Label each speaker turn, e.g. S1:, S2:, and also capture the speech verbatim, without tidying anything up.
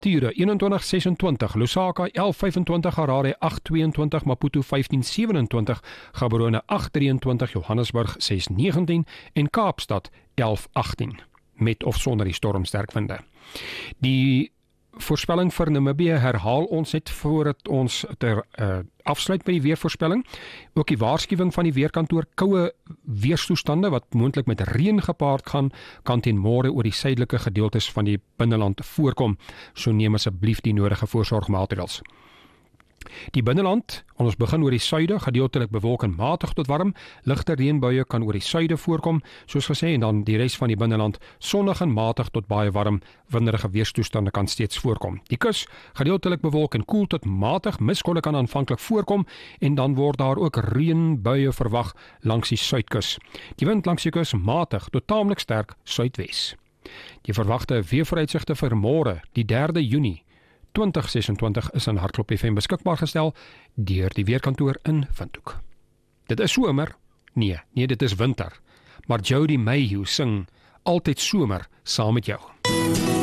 S1: Ture eenentwintig sesentwintig, Lusaka elf vyfentwintig, Harare agt tweeëntwintig, Maputo vyftien sewenentwintig, Gaborone agt drieëntwintig, Johannesburg ses negentien en Kaapstad elf agttien, met of sonder die stormsterkwinde. Die voorspelling vir Namibië herhaal ons net voordat ons ter uh, afsluit by die weervoorspelling. Ook die waarskuwing van die weerkantoor, koue weerstoestande wat moontlik met reën gepaard gaan, kan teen môre oor die suidelike gedeeltes van die binneland voorkom. So neem asseblief die nodige voorsorgmaatreëls. Die binneland, ons begin oor die suide, gedeeltelik bewolk en matig tot warm, ligte reënbuie kan oor die suide voorkom, soos gesê, en dan die res van die binneland, sonnig en matig tot baie warm, winderige weerstoestande kan steeds voorkom. Die kus, gedeeltelik bewolk en koel tot matig, miskolle kan aanvanklik voorkom, en dan word daar ook reënbuie verwag langs die suidkus. Die wind langs die kus matig tot taamlik sterk suidwes. Die verwagte weervooruitsigte vir môre, die derde Junie, twintig sesentwintig is in Hartklop F M beskikbaar gestel deur die weerkantoor in Windhoek. Dit is somer? Nee, nee, dit is winter. Maar Jody Mayhew sing altyd somer saam met jou.